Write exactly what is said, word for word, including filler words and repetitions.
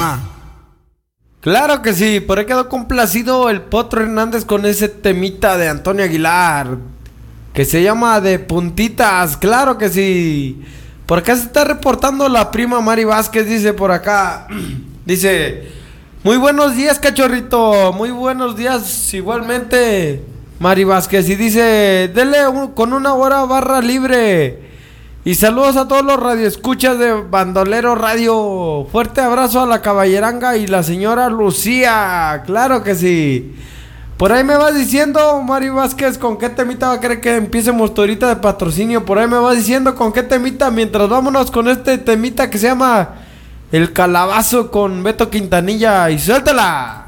programa. Claro que sí, por ahí quedó complacido el Potro Hernández con ese temita de Antonio Aguilar, que se llama De Puntitas, claro que sí. Por acá se está reportando la prima Mari Vázquez, dice por acá, dice, muy buenos días, cachorrito, muy buenos días igualmente, Mari Vázquez, y dice, dele un, con una hora barra libre. Y saludos a todos los radioescuchas de Bandolero Radio. Fuerte abrazo a la caballeranga y la señora Lucía. Claro que sí. Por ahí me vas diciendo, Mari Vázquez, con qué temita va a querer que empiecemos tu horita de patrocinio. Por ahí me vas diciendo con qué temita. Mientras vámonos con este temita que se llama El Calabazo con Beto Quintanilla. Y suéltala.